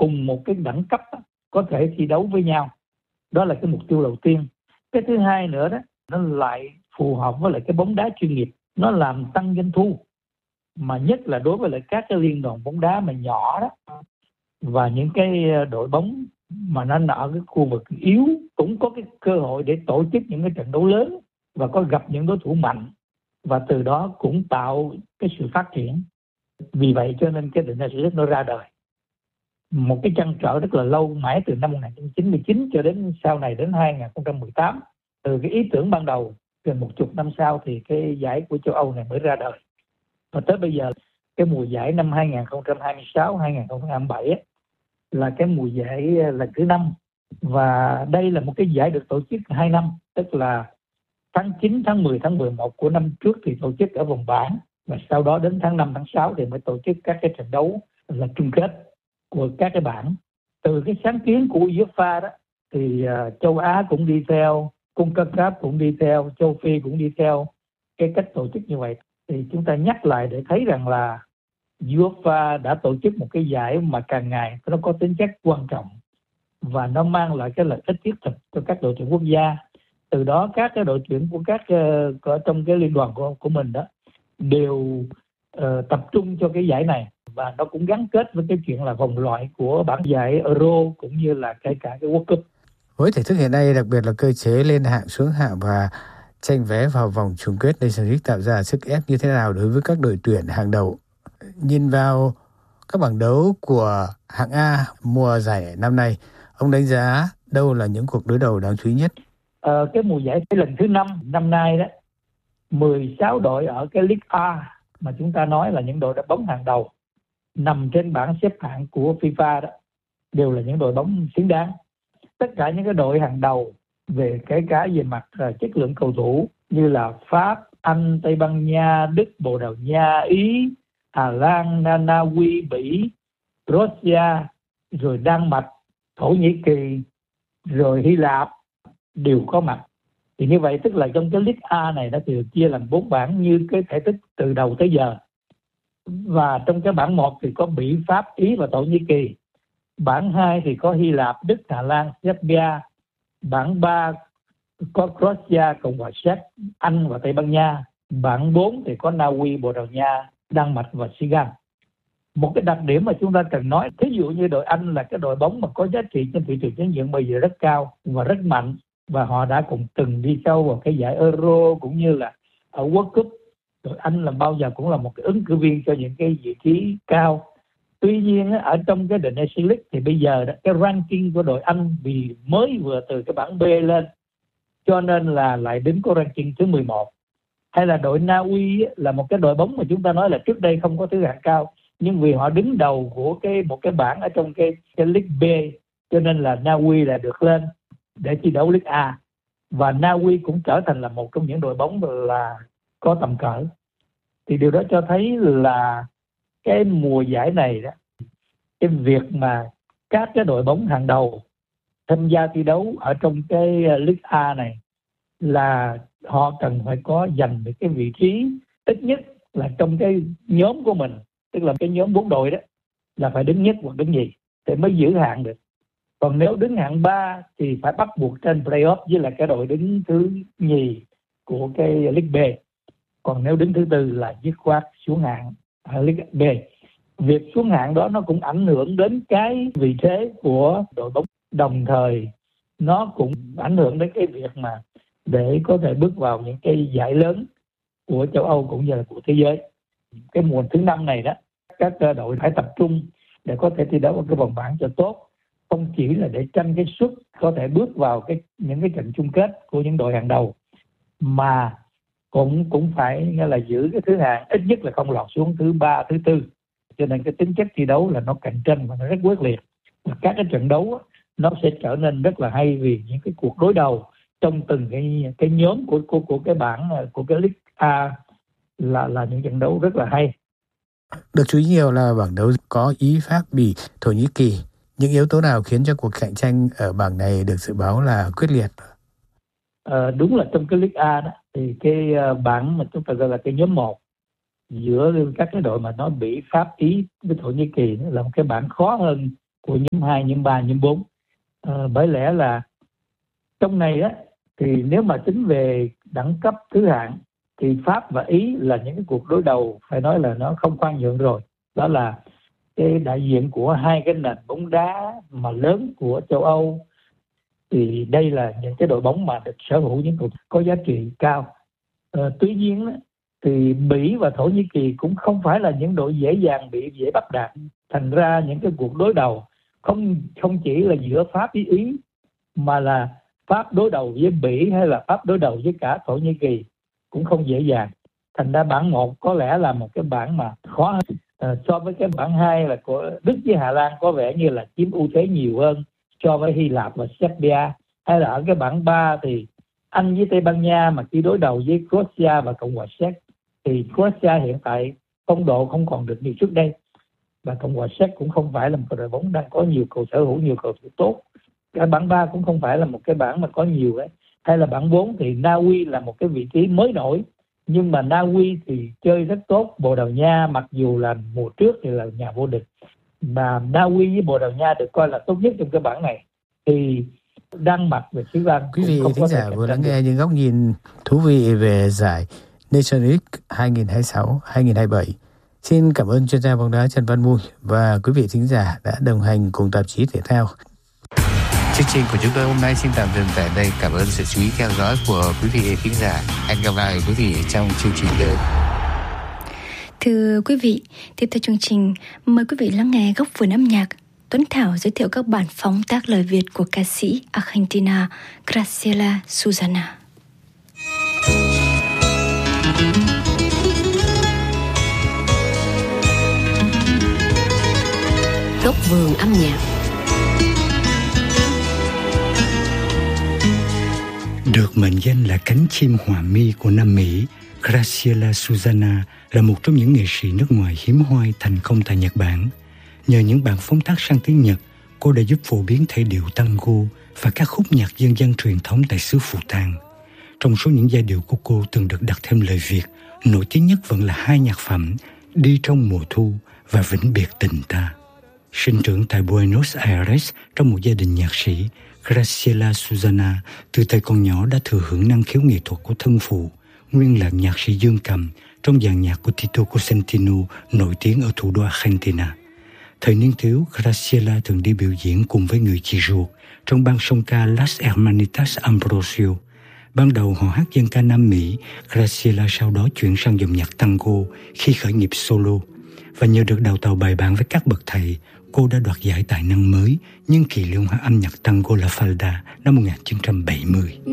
cùng một cái đẳng cấp có thể thi đấu với nhau. Đó là cái mục tiêu đầu tiên. Cái thứ hai nữa đó, nó lại phù hợp với lại cái bóng đá chuyên nghiệp, nó làm tăng doanh thu, mà nhất là đối với lại các cái liên đoàn bóng đá mà nhỏ đó, và những cái đội bóng mà nó ở cái khu vực yếu cũng có cái cơ hội để tổ chức những cái trận đấu lớn và có gặp những đối thủ mạnh, và từ đó cũng tạo cái sự phát triển. Vì vậy cho nên cái The Nations League nó ra đời, một cái trăn trở rất là lâu, mãi từ năm 1999 cho đến sau này đến 2018. Từ cái ý tưởng ban đầu gần 10 năm sau thì cái giải của châu Âu này mới ra đời. Và tới bây giờ cái mùa giải năm 2026-2027 là cái mùa giải lần thứ 5, và đây là một cái giải được tổ chức 2 năm, tức là tháng 9, tháng 10, tháng 11 của năm trước thì tổ chức ở vòng bảng, và sau đó đến tháng 5, tháng 6 thì mới tổ chức các cái trận đấu là chung kết của các cái bảng. Từ cái sáng kiến của UEFA đó thì châu Á cũng đi theo, CONCACAF cũng đi theo, châu Phi cũng đi theo cái cách tổ chức như vậy. Thì chúng ta nhắc lại để thấy rằng là UEFA đã tổ chức một cái giải mà càng ngày nó có tính chất quan trọng và nó mang lại cái lợi ích thiết thực cho các đội tuyển quốc gia. Từ đó các cái đội tuyển của các ở trong cái liên đoàn của mình đó đều tập trung cho cái giải này, và nó cũng gắn kết với cái chuyện là vòng loại của bảng giải Euro cũng như là kể cả cái World Cup. Với thể thức hiện nay, đặc biệt là cơ chế lên hạng xuống hạng và tranh vé vào vòng chung kết Nations League tạo ra sức ép như thế nào đối với các đội tuyển hàng đầu? Nhìn vào các bảng đấu của hạng A mùa giải năm nay, ông đánh giá đâu là những cuộc đối đầu đáng chú ý nhất? Cái mùa giải lần thứ 5 năm nay đó, 16 đội ở cái League A mà chúng ta nói là những đội đá bóng hàng đầu nằm trên bảng xếp hạng của FIFA đó đều là những đội bóng xứng đáng. Tất cả những cái đội hàng đầu về kể cả về mặt chất lượng cầu thủ như là Pháp, Anh, Tây Ban Nha, Đức, Bồ Đào Nha, Ý, Hà Lan, Na Uy, Bỉ, Russia, rồi Đan Mạch, Thổ Nhĩ Kỳ, rồi Hy Lạp đều có mặt. Thì như vậy tức là trong cái League A này nó thì được chia làm 4 bảng như cái thể tích từ đầu tới giờ. Và trong cái bảng 1 thì có Bỉ, Pháp, Ý và Thổ Nhĩ Kỳ. Bảng 2 thì có Hy Lạp, Đức, Hà Lan, Serbia. Bảng 3 có Croatia, Cộng hòa Séc, Anh và Tây Ban Nha. Bảng 4 thì có Na Uy, Bồ Đào Nha, Đan Mạch và Senegal. Một cái đặc điểm mà chúng ta cần nói, thí dụ như đội Anh là cái đội bóng mà có giá trị trên thị trường chứng nhận bây giờ rất cao và rất mạnh, và họ đã cùng từng đi sâu vào cái giải Euro cũng như là ở World Cup. Đội Anh là bao giờ cũng là một cái ứng cử viên cho những cái vị trí cao. Tuy nhiên ở trong cái The Nations League thì bây giờ cái ranking của đội Anh vì mới vừa từ cái bảng B lên, cho nên là lại đứng có ranking thứ 11. Hay là đội Na Uy là một cái đội bóng mà chúng ta nói là trước đây không có thứ hạng cao, nhưng vì họ đứng đầu của một cái bảng ở trong cái League B, cho nên là Na Uy là được lên để thi đấu League A, và Na Uy cũng trở thành là một trong những đội bóng là có tầm cỡ. Thì điều đó cho thấy là cái mùa giải này đó, cái việc mà các cái đội bóng hàng đầu tham gia thi đấu ở trong cái League A này là họ cần phải có giành được cái vị trí ít nhất là trong cái nhóm của mình, tức là cái nhóm 4 đội đó là phải đứng nhất hoặc đứng nhì thì mới giữ hạng được. Còn nếu đứng hạng 3 thì phải bắt buộc trên playoff với lại cái đội đứng thứ nhì của cái League B. Còn nếu đứng thứ tư là dứt khoát xuống hạng ở League B. Việc xuống hạng đó nó cũng ảnh hưởng đến cái vị thế của đội bóng, đồng thời nó cũng ảnh hưởng đến cái việc mà để có thể bước vào những cái giải lớn của châu Âu cũng như là của thế giới. Cái mùa thứ 5 này đó, các đội phải tập trung để có thể thi đấu ở cái vòng bảng cho tốt, không chỉ là để tranh cái suất có thể bước vào những cái trận chung kết của những đội hàng đầu, mà cũng phải nghĩa là giữ cái thứ hạng, ít nhất là không lọt xuống thứ 3, thứ 4. Cho nên cái tính chất thi đấu là nó cạnh tranh và nó rất quyết liệt. Và các cái trận đấu nó sẽ trở nên rất là hay vì những cái cuộc đối đầu trong từng cái nhóm của cái bảng của cái League A là những trận đấu rất là hay. Được chú ý nhiều là bảng đấu có Ý, Pháp, Bỉ, Thổ Nhĩ Kỳ. Những yếu tố nào khiến cho cuộc cạnh tranh ở bảng này được dự báo là quyết liệt? Đúng là trong cái League A đó thì cái bảng mà chúng ta gọi là cái nhóm 1 giữa các cái đội mà nói Bỉ, Pháp, Ý với Thổ Nhĩ Kỳ là một cái bảng khó hơn của nhóm 2, nhóm 3, nhóm 4. Bởi lẽ là trong này á, thì nếu mà tính về đẳng cấp thứ hạng thì Pháp và Ý là những cái cuộc đối đầu phải nói là nó không khoan nhượng rồi. Đó là cái đại diện của hai cái nền bóng đá mà lớn của châu Âu, thì đây là những cái đội bóng mà được sở hữu những cầu thủ có giá trị cao. Tuy nhiên thì Bỉ và Thổ Nhĩ Kỳ cũng không phải là những đội dễ dàng bị dễ bắt đạt. Thành ra những cái cuộc đối đầu không chỉ là giữa Pháp với Ý, mà là Pháp đối đầu với Bỉ hay là Pháp đối đầu với cả Thổ Nhĩ Kỳ cũng không dễ dàng. Thành ra bảng 1 có lẽ là một cái bảng mà khó hơn. So với cái bảng 2 là của Đức với Hà Lan có vẻ như là chiếm ưu thế nhiều hơn so với Hy Lạp và Serbia. Hay là ở cái bảng 3 thì Anh với Tây Ban Nha mà khi đối đầu với Croatia và Cộng hòa Séc thì Croatia hiện tại phong độ không còn được như trước đây, và Cộng hòa Séc cũng không phải là một đội bóng đang có nhiều cầu sở hữu nhiều cầu thủ tốt. Cái bảng 3 cũng không phải là một cái bảng mà có nhiều đấy. Hay là bảng 4 thì Na Uy là một cái vị trí mới nổi, nhưng mà Na Uy thì chơi rất tốt. Bồ Đào Nha mặc dù là mùa trước thì là nhà vô địch, mà Na Uy với Bồ Đào Nha được coi là tốt nhất trong cái bảng này. Thì Đan Mạch và Thái Lan. Quý vị thính giả vừa lắng nghe những góc nhìn thú vị về giải Nations League 2026-2027. Xin cảm ơn chuyên gia bóng đá Trần Văn Mùi và quý vị thính giả đã đồng hành cùng tạp chí Thể thao. Chương trình của chúng tôi hôm nay xin tạm dừng tại đây. Cảm ơn sự chú ý theo dõi của quý vị thính giả. Hẹn gặp lại quý vị trong chương trình tới. Thưa quý vị, tiếp theo chương trình, mời quý vị lắng nghe góc vườn âm nhạc. Tuấn Thảo giới thiệu các bản phóng tác lời Việt của ca sĩ Argentina Graciela Susana. Góc vườn âm nhạc. Được mệnh danh là cánh chim họa mi của Nam Mỹ, Graciela Susana là một trong những nghệ sĩ nước ngoài hiếm hoi thành công tại Nhật Bản. Nhờ những bản phóng tác sang tiếng Nhật, cô đã giúp phổ biến thể điệu tango và các khúc nhạc dân gian truyền thống tại xứ Phù Tang. Trong số những giai điệu của cô từng được đặt thêm lời Việt, nổi tiếng nhất vẫn là hai nhạc phẩm Đi trong mùa thu và Vĩnh biệt tình ta. Sinh trưởng tại Buenos Aires trong một gia đình nhạc sĩ, Graciela Susana từ thời còn nhỏ đã thừa hưởng năng khiếu nghệ thuật của thân phụ, nguyên là nhạc sĩ dương cầm trong dàn nhạc của Tito Cosentino nổi tiếng ở thủ đô Argentina. Thời niên thiếu, Graciela thường đi biểu diễn cùng với người chị ruột trong ban song ca Las Hermanitas Ambrosio. Ban đầu họ hát dân ca Nam Mỹ, Graciela sau đó chuyển sang dòng nhạc tango khi khởi nghiệp solo. Và nhờ được đào tạo bài bản với các bậc thầy, cô đã đoạt giải tài năng mới nhân kỳ liên hoan âm nhạc tango La Falda năm 1970.